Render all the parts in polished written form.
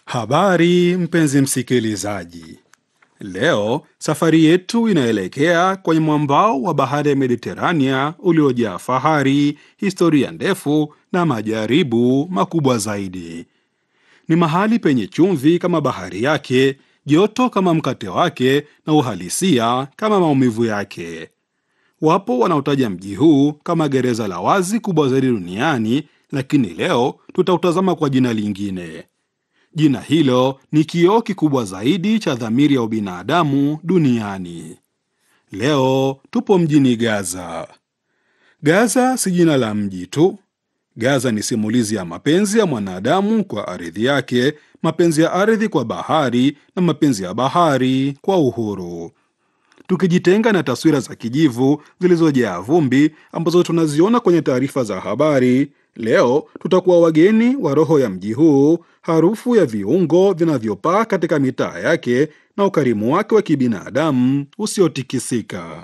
Habari mpenzi msikilizaji, leo safari yetu inaelekea kwenye mwambao wa bahari ya Mediterania uliojaa fahari, historia ndefu na majaribu makubwa zaidi. Ni mahali penye chumvi kama bahari yake, joto kama mkate wake na uhalisia kama maumivu yake. Wapo wanaotaja mji huu kama gereza la wazi kubwa zaidi duniani, lakini leo tutautazama kwa jina lingine. Jina hilo ni kioo kikubwa zaidi cha dhamiri ya ubinadamu duniani. Leo tupo mjini Gaza. Gaza si jina la mji tu. Gaza ni simulizi ya mapenzi ya mwanadamu kwa ardhi yake, mapenzi ya ardhi kwa bahari na mapenzi ya bahari kwa uhuru. Tukijitenga na taswira za kijivu zilizojaa vumbi ambazo tunaziona kwenye taarifa za habari, leo tutakuwa wageni wa roho ya mji huu, harufu ya viungo vinavyopaa katika mitaa yake na ukarimu wake wa kibinadamu usiotikisika.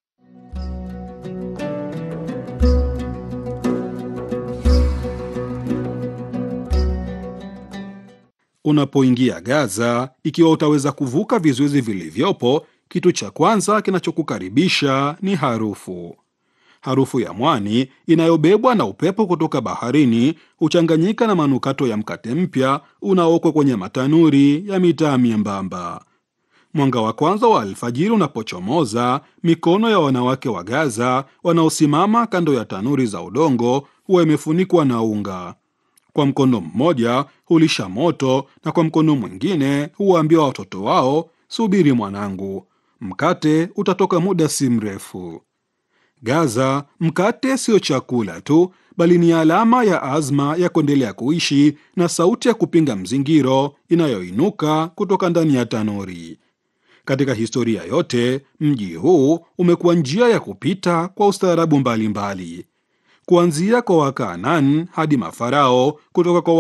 Unapoingia Gaza, ikiwa utaweza kuvuka vizuizi vilivyopo, kitu cha kwanza kinachokukaribisha ni harufu. Harufu ya mwani inayobebwa na upepo kutoka baharini huchanganyika na manukato ya mkate mpya unaokwa kwenye matanuri ya mitaa miembamba. Mwanga wa kwanza wa alfajiri unapochomoza, mikono ya wanawake wa Gaza wanaosimama kando ya tanuri za udongo huwa imefunikwa na unga. Kwa mkono mmoja hulisha moto na kwa mkono mwingine huwaambia watoto wao, subiri mwanangu, mkate utatoka muda si mrefu. Gaza, mkate sio chakula tu, bali ni alama ya azma ya kuendelea kuishi na sauti ya kupinga mzingiro inayoinuka kutoka ndani ya tanuri. Katika historia yote, mji huu umekuwa njia ya kupita kwa ustaarabu mbalimbali, kuanzia kwa Wakanaani hadi mafarao, kutoka kwa